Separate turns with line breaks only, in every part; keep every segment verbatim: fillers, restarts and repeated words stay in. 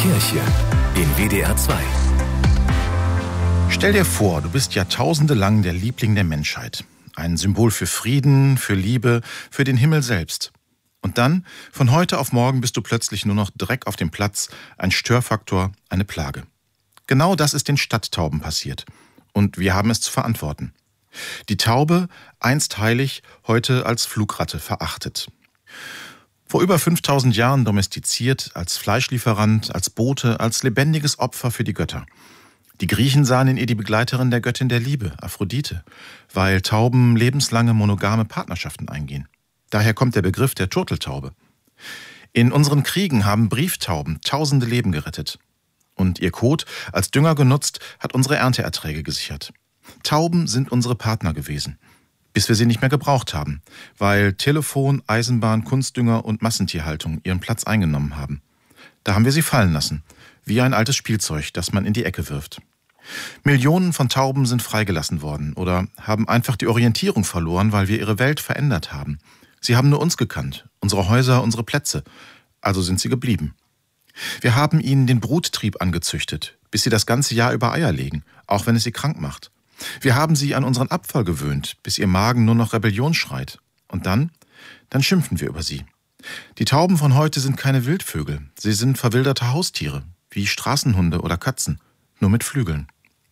Kirche in W D R zwei.
Stell dir vor, du bist jahrtausendelang der Liebling der Menschheit. Ein Symbol für Frieden, für Liebe, für den Himmel selbst. Und dann, von heute auf morgen, bist du plötzlich nur noch Dreck auf dem Platz, ein Störfaktor, eine Plage. Genau das ist den Stadttauben passiert. Und wir haben es zu verantworten. Die Taube, einst heilig, heute als Flugratte verachtet. Vor über fünftausend Jahren domestiziert, als Fleischlieferant, als Bote, als lebendiges Opfer für die Götter. Die Griechen sahen in ihr die Begleiterin der Göttin der Liebe, Aphrodite, weil Tauben lebenslange monogame Partnerschaften eingehen. Daher kommt der Begriff der Turteltaube. In unseren Kriegen haben Brieftauben tausende Leben gerettet. Und ihr Kot, als Dünger genutzt, hat unsere Ernteerträge gesichert. Tauben sind unsere Partner gewesen, bis wir sie nicht mehr gebraucht haben, weil Telefon, Eisenbahn, Kunstdünger und Massentierhaltung ihren Platz eingenommen haben. Da haben wir sie fallen lassen, wie ein altes Spielzeug, das man in die Ecke wirft. Millionen von Tauben sind freigelassen worden oder haben einfach die Orientierung verloren, weil wir ihre Welt verändert haben. Sie haben nur uns gekannt, unsere Häuser, unsere Plätze, also sind sie geblieben. Wir haben ihnen den Bruttrieb angezüchtet, bis sie das ganze Jahr über Eier legen, auch wenn es sie krank macht. Wir haben sie an unseren Abfall gewöhnt, bis ihr Magen nur noch Rebellion schreit. Und dann? Dann schimpfen wir über sie. Die Tauben von heute sind keine Wildvögel. Sie sind verwilderte Haustiere, wie Straßenhunde oder Katzen, nur mit Flügeln.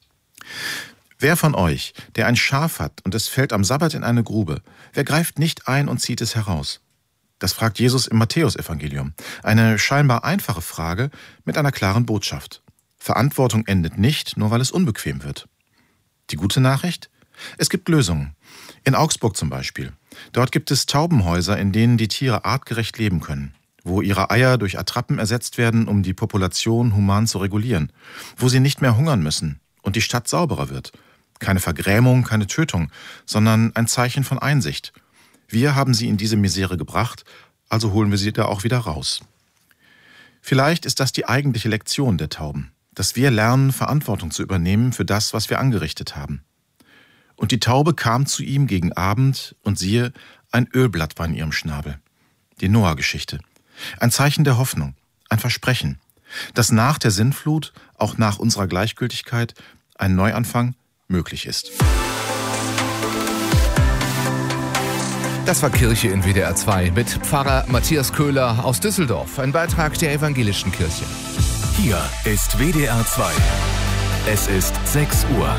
Wer von euch, der ein Schaf hat und es fällt am Sabbat in eine Grube, wer greift nicht ein und zieht es heraus? Das fragt Jesus im Matthäusevangelium. Eine scheinbar einfache Frage mit einer klaren Botschaft. Verantwortung endet nicht, nur weil es unbequem wird. Die gute Nachricht? Es gibt Lösungen. In Augsburg zum Beispiel. Dort gibt es Taubenhäuser, in denen die Tiere artgerecht leben können. Wo ihre Eier durch Attrappen ersetzt werden, um die Population human zu regulieren. Wo sie nicht mehr hungern müssen und die Stadt sauberer wird. Keine Vergrämung, keine Tötung, sondern ein Zeichen von Einsicht. Wir haben sie in diese Misere gebracht, also holen wir sie da auch wieder raus. Vielleicht ist das die eigentliche Lektion der Tauben. Dass wir lernen, Verantwortung zu übernehmen für das, was wir angerichtet haben. Und die Taube kam zu ihm gegen Abend und siehe, ein Ölblatt war in ihrem Schnabel. Die Noah-Geschichte. Ein Zeichen der Hoffnung, ein Versprechen, dass nach der Sintflut, auch nach unserer Gleichgültigkeit, ein Neuanfang möglich ist.
Das war Kirche in W D R zwei mit Pfarrer Matthias Köhler aus Düsseldorf. Ein Beitrag der Evangelischen Kirche. Hier ist W D R zwei. Es ist sechs Uhr.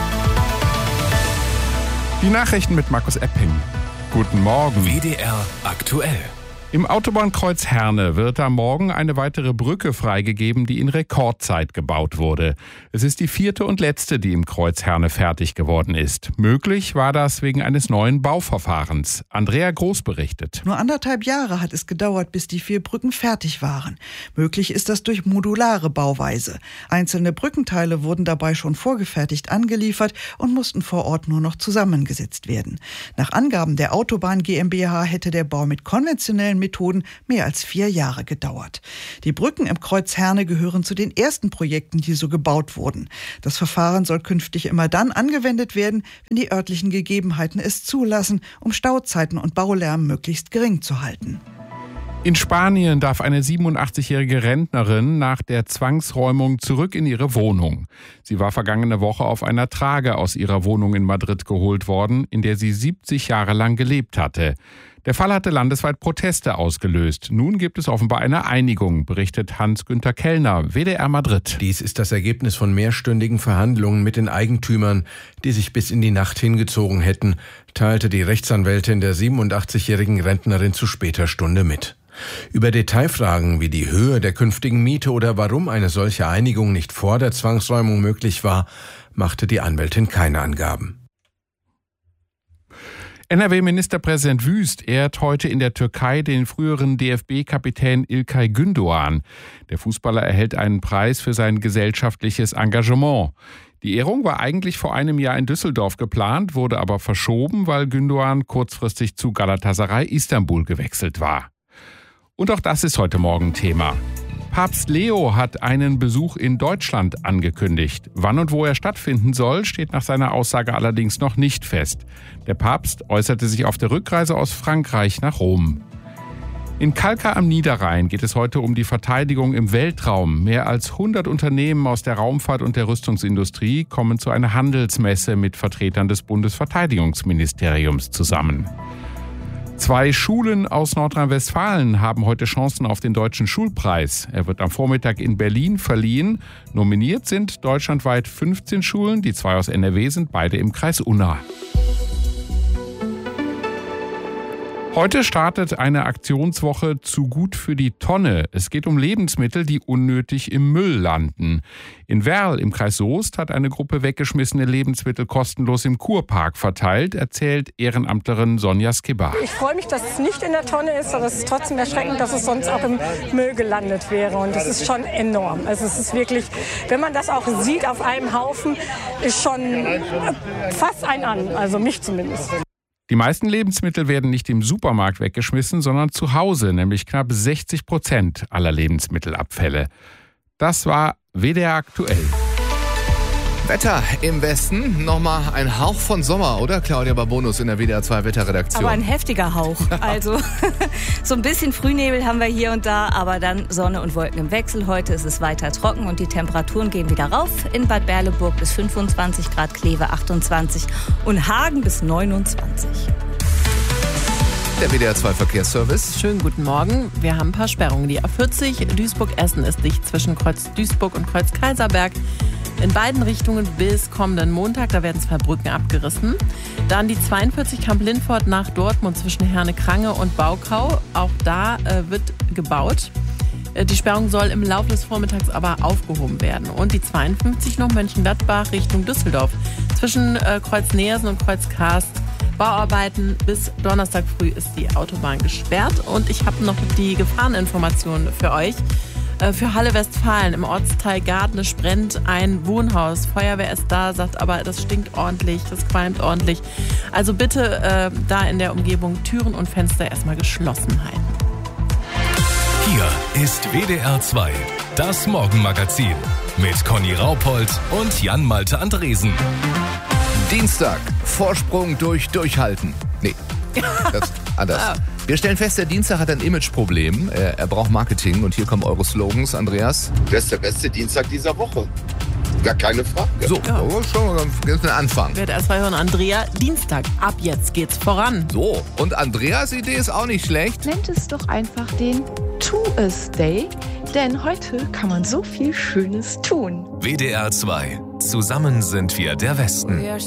Die Nachrichten mit Markus Epping. Guten Morgen.
W D R aktuell.
Im Autobahnkreuz Herne wird am Morgen eine weitere Brücke freigegeben, die in Rekordzeit gebaut wurde. Es ist die vierte und letzte, die im Kreuz Herne fertig geworden ist. Möglich war das wegen eines neuen Bauverfahrens. Andrea Groß berichtet.
Nur anderthalb Jahre hat es gedauert, bis die vier Brücken fertig waren. Möglich ist das durch modulare Bauweise. Einzelne Brückenteile wurden dabei schon vorgefertigt angeliefert und mussten vor Ort nur noch zusammengesetzt werden. Nach Angaben der Autobahn GmbH hätte der Bau mit konventionellen Methoden mehr als vier Jahre gedauert. Die Brücken im Kreuz Herne gehören zu den ersten Projekten, die so gebaut wurden. Das Verfahren soll künftig immer dann angewendet werden, wenn die örtlichen Gegebenheiten es zulassen, um Stauzeiten und Baulärm möglichst gering zu halten.
In Spanien darf eine siebenundachtzigjährige Rentnerin nach der Zwangsräumung zurück in ihre Wohnung. Sie war vergangene Woche auf einer Trage aus ihrer Wohnung in Madrid geholt worden, in der sie siebzig Jahre lang gelebt hatte. Der Fall hatte landesweit Proteste ausgelöst. Nun gibt es offenbar eine Einigung, berichtet Hans-Günther Kellner, W D R Madrid.
Dies ist das Ergebnis von mehrstündigen Verhandlungen mit den Eigentümern, die sich bis in die Nacht hingezogen hätten, teilte die Rechtsanwältin der siebenundachtzigjährigen Rentnerin zu später Stunde mit. Über Detailfragen wie die Höhe der künftigen Miete oder warum eine solche Einigung nicht vor der Zwangsräumung möglich war, machte die Anwältin keine Angaben.
N R W-Ministerpräsident Wüst ehrt heute in der Türkei den früheren D F B-Kapitän İlkay Gündoğan. Der Fußballer erhält einen Preis für sein gesellschaftliches Engagement. Die Ehrung war eigentlich vor einem Jahr in Düsseldorf geplant, wurde aber verschoben, weil Gündoğan kurzfristig zu Galatasaray Istanbul gewechselt war. Und auch das ist heute Morgen Thema. Papst Leo hat einen Besuch in Deutschland angekündigt. Wann und wo er stattfinden soll, steht nach seiner Aussage allerdings noch nicht fest. Der Papst äußerte sich auf der Rückreise aus Frankreich nach Rom. In Kalkar am Niederrhein geht es heute um die Verteidigung im Weltraum. Mehr als hundert Unternehmen aus der Raumfahrt und der Rüstungsindustrie kommen zu einer Handelsmesse mit Vertretern des Bundesverteidigungsministeriums zusammen. Zwei Schulen aus Nordrhein-Westfalen haben heute Chancen auf den Deutschen Schulpreis. Er wird am Vormittag in Berlin verliehen. Nominiert sind deutschlandweit fünfzehn Schulen. Die zwei aus N R W sind beide im Kreis Unna. Heute startet eine Aktionswoche zu gut für die Tonne. Es geht um Lebensmittel, die unnötig im Müll landen. In Werl im Kreis Soest hat eine Gruppe weggeschmissene Lebensmittel kostenlos im Kurpark verteilt, erzählt Ehrenamtlerin Sonja Skibber.
Ich freue mich, dass es nicht in der Tonne ist, aber es ist trotzdem erschreckend, dass es sonst auch im Müll gelandet wäre. Und das ist schon enorm. Also es ist wirklich, wenn man das auch sieht auf einem Haufen, ist schon fast ein an, also mich zumindest.
Die meisten Lebensmittel werden nicht im Supermarkt weggeschmissen, sondern zu Hause, nämlich knapp sechzig Prozent aller Lebensmittelabfälle. Das war W D R aktuell.
Wetter im Westen, nochmal ein Hauch von Sommer, oder Claudia Babonus in der W D R zwei Wetterredaktion?
Aber ein heftiger Hauch. Also so ein bisschen Frühnebel haben wir hier und da, aber dann Sonne und Wolken im Wechsel. Heute ist es weiter trocken und die Temperaturen gehen wieder rauf. In Bad Berleburg bis fünfundzwanzig Grad, Kleve achtundzwanzig und Hagen bis neunundzwanzig.
Der W D R zwei Verkehrsservice.
Schönen guten Morgen. Wir haben ein paar Sperrungen. Die A vierzig Duisburg-Essen ist dicht zwischen Kreuz Duisburg und Kreuz Kaiserberg. In beiden Richtungen bis kommenden Montag, da werden zwei Brücken abgerissen. Dann die zweiundvierzig Kamp-Lindfort nach Dortmund zwischen Herne-Krange und Baukau. Auch da äh, wird gebaut. Äh, die Sperrung soll im Laufe des Vormittags aber aufgehoben werden. Und die zweiundfünfzig noch Mönchengladbach Richtung Düsseldorf. Zwischen äh, Kreuz Neersen und Kreuz Karst. Bauarbeiten bis Donnerstag früh ist die Autobahn gesperrt. Und ich habe noch die Gefahreninformationen für euch. Für Halle Westfalen im Ortsteil Gardnisch brennt ein Wohnhaus. Feuerwehr ist da, sagt aber, das stinkt ordentlich, das qualmt ordentlich. Also bitte äh, da in der Umgebung Türen und Fenster erstmal geschlossen halten.
Hier ist W D R zwei, das Morgenmagazin mit Conny Raupold und Jan-Malte Andresen.
Dienstag, Vorsprung durch Durchhalten. Nee, das anders. Wir stellen fest, der Dienstag hat ein Imageproblem. Er, er braucht Marketing und hier kommen eure Slogans, Andreas.
Das ist der beste Dienstag dieser Woche. Gar keine Frage.
So, ja. Schon mal ein Anfang.
Wird erst mal hören, Andrea, Dienstag, ab jetzt geht's voran.
So, und Andreas Idee ist auch nicht schlecht.
Nennt es doch einfach den Tu-es-Day, denn heute kann man so viel Schönes tun.
W D R zwei. Zusammen sind wir der Westen.